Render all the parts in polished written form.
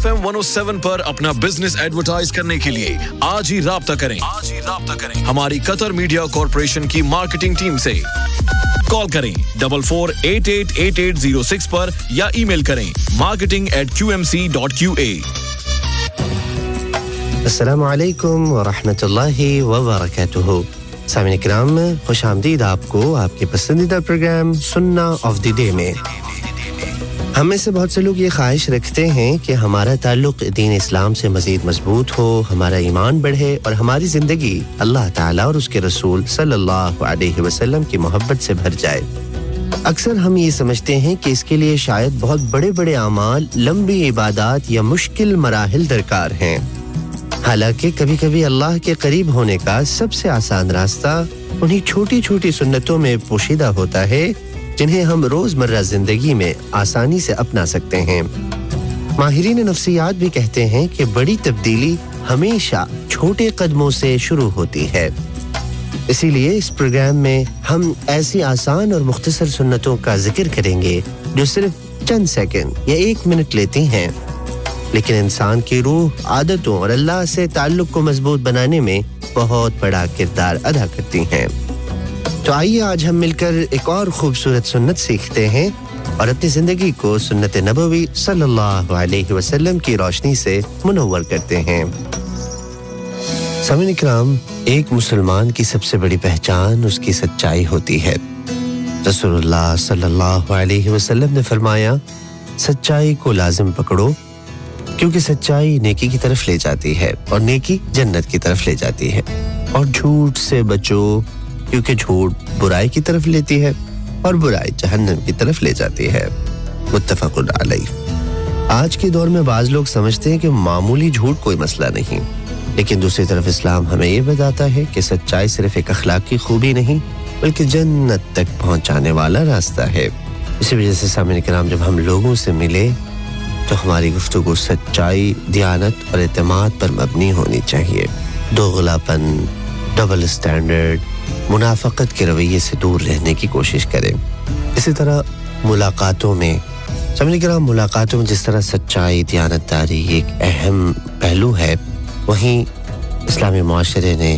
FM 107 पर अपना business advertise करने के लिए आज ही राब्ता करें हमारी कतर मीडिया कॉर्पोरेशन की मार्केटिंग टीम से कॉल करें 44888806 पर या ईमेल करें marketing@qmc.qa अस्सलामु अलैकुम व रहमतुल्लाहि व बरकातुहू सामीन इकराम खुश आमदीद आपको आपके पसंदीदा प्रोग्राम सुन्ना ऑफ द डे में हम में से बहुत से लोग ये ख्वाहिश रखते हैं कि हमारा ताल्लुक दीन इस्लाम से मज़ीद मजबूत हो हमारा ईमान बढ़े और हमारी ज़िंदगी अल्लाह ताला और उसके रसूल सल्लल्लाहु अलैहि वसल्लम की मोहब्बत से भर जाए अक्सर हम ये समझते हैं कि इसके लिए शायद बहुत बड़े-बड़े अमाल लंबी इबादत या मुश्किल मराहिल दरकार हैं हालांकि कभी-कभी अल्लाह के करीब होने का सबसे आसान रास्ता उन्हीं छोटी-छोटी सुन्नतों में पोशीदा होता है जिन्हें हम रोजमर्रा जिंदगी में आसानी से अपना सकते हैं माहिरीन नफ्सियात भी कहते हैं कि बड़ी तब्दीली हमेशा छोटे कदमों से शुरू होती है इसीलिए इस प्रोग्राम में हम ऐसी आसान और मुख्तसर सुन्नतों का जिक्र करेंगे जो सिर्फ चंद सेकंड या 1 मिनट लेती हैं लेकिन इंसान की रूह आदतों और अल्लाह से ताल्लुक को मजबूत बनाने में बहुत बड़ा किरदार अदा करती हैं तो आइए आज हम मिलकर एक और खूबसूरत सुन्नत सीखते हैं और अपनी जिंदगी को सुन्नत नबवी सल्लल्लाहु अलैहि वसल्लम की रोशनी से मुनव्वर करते हैं सामीन इकराम एक मुसलमान की सबसे बड़ी पहचान उसकी सच्चाई होती है रसूलुल्लाह सल्लल्लाहु अलैहि वसल्लम ने फरमाया सच्चाई को लाजिम पकड़ो क्योंकि सच्चाई नेकी की तरफ ले जाती है और नेकी जन्नत की तरफ ले जाती है और झूठ से बचो क्योंकि झूठ बुराई की तरफ लेती है और बुराई जहन्नम की तरफ ले जाती है मुत्तफक़ुन अलैह आज के दौर में बाज़ लोग समझते हैं कि मामूली झूठ कोई मसला नहीं लेकिन दूसरी तरफ इस्लाम हमें ये बताता है कि सच्चाई सिर्फ एक अखलाकी खूबी नहीं बल्कि जन्नत तक पहुंचाने वाला रास्ता है इसी वजह से सामीन किराम जब हम लोगों से मिले तो हमारी गुफ्तगू सच्चाई दियानत और एतमाद पर मबनी होनी चाहिए दोगलापन डबल स्टैंडर्ड मुनाफकत के रवैये से दूर रहने की कोशिश करें इसी तरह मुलाकातों में सामीन किराम मुलाकातों में जिस तरह सच्चाई दियानतदारी एक अहम पहलू है वहीं इस्लामी मुआशरे ने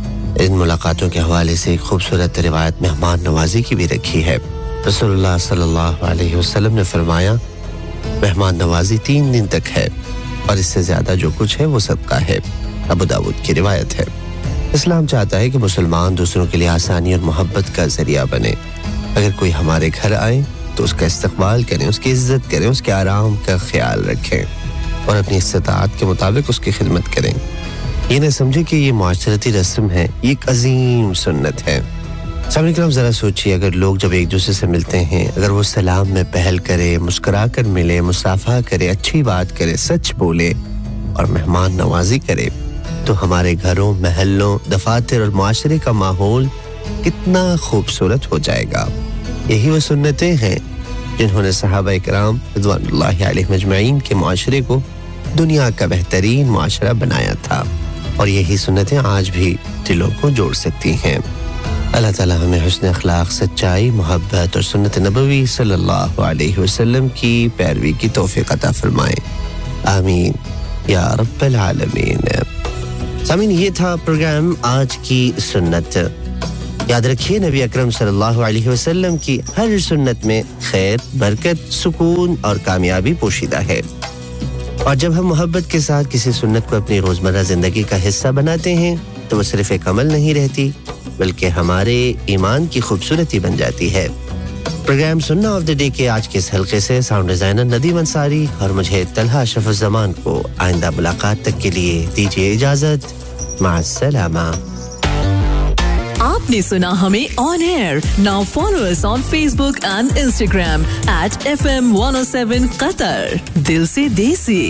इन मुलाकातों के हवाले से एक खूबसूरत रिवायत मेहमान नवाजी की भी रखी है रसूलुल्लाह सल्लल्लाहु अलैहि वसल्लम ने फरमाया मेहमान नवाजी 3 दिन तक है और इससे ज्यादा जो कुछ है वो सदका है अबू दाऊद की रिवायत है इस्लाम चाहता है कि मुसलमान दूसरों के लिए आसानी और मोहब्बत का जरिया बने अगर कोई हमारे घर आए तो उसका इस्तकबाल करें उसकी इज्जत करें उसके आराम का ख्याल रखें और अपनी इस्तिताअत के मुताबिक उसकी खिदमत करें ये न समझे कि ये मुआशरती रस्म है ये एक अजीम सुन्नत है सामने करम जरा सोचिए अगर लोग जब एक दूसरे से मिलते हैं अगर वो सलाम में पहल करे मुस्कुराकर मिले मुसाफा करे अच्छी बात करे सच बोले और मेहमान नवाजी करे तो हमारे घरों महल्लों दफातर और मुआशरे का माहौल कितना खूबसूरत हो जाएगा यही वो सुन्नतें हैं जिन्होंने सहाबा इकराम रिज़वानुल्लाहि अलैहिम अजमईन के मुआशरे को दुनिया का बेहतरीन मुआशरा बनाया था और यही सुन्नतें आज भी दिलों को जोड़ सकती हैं अल्लाह ताला हमें हुस्न अखलाक सच्चाई मोहब्बत और सुन्नत नबवी सल्लल्लाहु अलैहि वसल्लम की पैरवी की तौफीक अता फरमाए आमीन या रब्बल आलमीन सामीन ये था प्रोग्राम आज की सुन्नत याद रखिए नबी अकरम सल्लल्लाहु अलैहि वसल्लम की हर सुन्नत में खैर बरकत सुकून और कामयाबी पोशीदा है और जब हम मोहब्बत के साथ किसी सुन्नत को अपनी रोजमर्रा जिंदगी का हिस्सा बनाते हैं तो वो सिर्फ एक अमल नहीं रहती बल्कि हमारे ईमान की खूबसूरती बन जाती है प्रोग्राम सुन्ना ऑफ द डे के आज के इस हल्के से साउंड डिजाइनर नदीम अंसारी और मुझे तलहा अशरफुज़्ज़मान को आइंदा मुलाकात तक के लिए दीजिए इजाजत माअस्सलामा आपने सुना हमें on air now follow us on Facebook and Instagram @FM107 Qatar दिल से देसी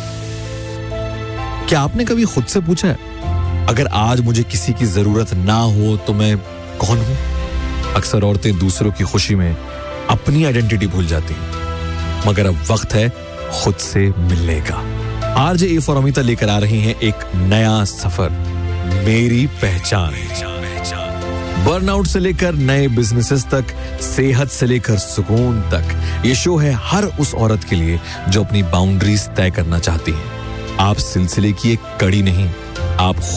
क्या आपने कभी खुद से पूछा है अगर आज मुझे किसी की जरूरत ना हो तो मैं कौन हूं अक्सर औरतें दूसरों की खुशी में अपनी आइडेंटिटी भूल जाती हैं मगर अब वक्त है खुद से मिलने का आरजे ए फॉर अमिता लेकर आ रही हैं एक नया सफर मेरी पहचान बर्नआउट से लेकर नए बिजनेसेस तक, सेहत से लेकर सुकून तक, ये शो है हर उस औरत के लिए जो अपनी बाउंड्रीज तय करना चाहती है। आप सिलसिले की एक कड़ी नहीं, आप